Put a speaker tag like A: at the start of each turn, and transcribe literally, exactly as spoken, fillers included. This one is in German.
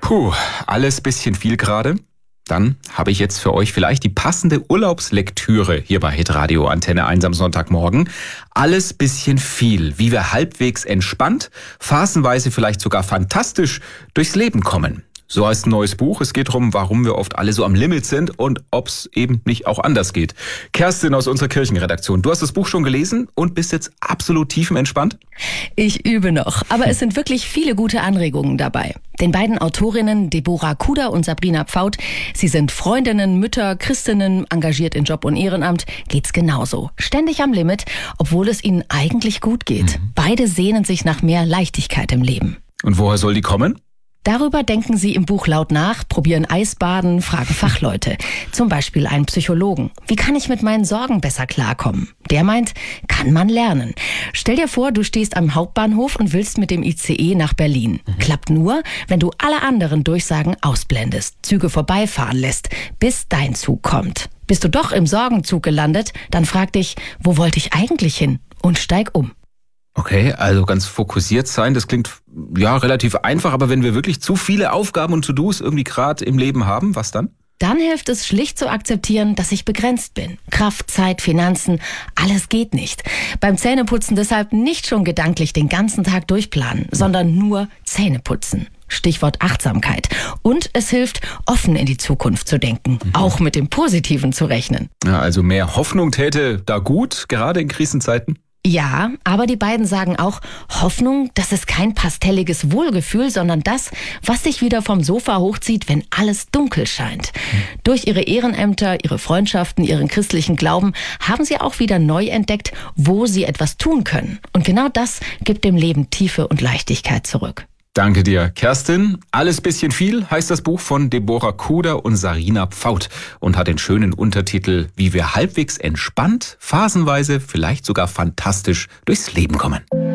A: Puh, alles bisschen viel gerade. Dann habe ich jetzt für euch vielleicht die passende Urlaubslektüre hier bei Hitradio Antenne eins am Sonntagmorgen. Alles bisschen viel, wie wir halbwegs entspannt, phasenweise vielleicht sogar fantastisch durchs Leben kommen. So heißt ein neues Buch. Es geht darum, warum wir oft alle so am Limit sind und ob es eben nicht auch anders geht. Kerstin aus unserer Kirchenredaktion, du hast das Buch schon gelesen und bist jetzt absolut tiefenentspannt?
B: Ich übe noch, aber es sind wirklich viele gute Anregungen dabei. Den beiden Autorinnen Deborah Kuder und Sabrina Pfaut, sie sind Freundinnen, Mütter, Christinnen, engagiert in Job und Ehrenamt, geht's genauso. Ständig am Limit, obwohl es ihnen eigentlich gut geht. Mhm. Beide sehnen sich nach mehr Leichtigkeit im Leben.
A: Und woher soll die kommen?
B: Darüber denken sie im Buch laut nach, probieren Eisbaden, fragen Fachleute. Zum Beispiel einen Psychologen. Wie kann ich mit meinen Sorgen besser klarkommen? Der meint, kann man lernen. Stell dir vor, du stehst am Hauptbahnhof und willst mit dem I C E nach Berlin. Mhm. Klappt nur, wenn du alle anderen Durchsagen ausblendest, Züge vorbeifahren lässt, bis dein Zug kommt. Bist du doch im Sorgenzug gelandet, dann frag dich, wo wollte ich eigentlich hin? Und steig um.
A: Okay, also ganz fokussiert sein, das klingt ja relativ einfach, aber wenn wir wirklich zu viele Aufgaben und To-Dos irgendwie gerade im Leben haben, was dann?
B: Dann hilft es schlicht zu akzeptieren, dass ich begrenzt bin. Kraft, Zeit, Finanzen, alles geht nicht. Beim Zähneputzen deshalb nicht schon gedanklich den ganzen Tag durchplanen, sondern nur Zähne putzen. Stichwort Achtsamkeit. Und es hilft, offen in die Zukunft zu denken, mhm. auch mit dem Positiven zu rechnen.
A: Ja, also mehr Hoffnung täte da gut, gerade in Krisenzeiten?
B: Ja, aber die beiden sagen auch, Hoffnung, das ist kein pastelliges Wohlgefühl, sondern das, was sich wieder vom Sofa hochzieht, wenn alles dunkel scheint. Mhm. Durch ihre Ehrenämter, ihre Freundschaften, ihren christlichen Glauben haben sie auch wieder neu entdeckt, wo sie etwas tun können. Und genau das gibt dem Leben Tiefe und Leichtigkeit zurück.
A: Danke dir, Kerstin. Alles bisschen viel heißt das Buch von Deborah Kuder und Sabrina Pfaut und hat den schönen Untertitel Wie wir halbwegs entspannt, phasenweise, vielleicht sogar fantastisch durchs Leben kommen.